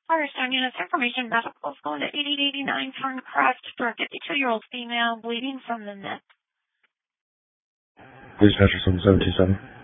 Firestone Units Information Medical is going to 8889 Turncrest for a 52-year-old female bleeding from the neck. Please measure 727.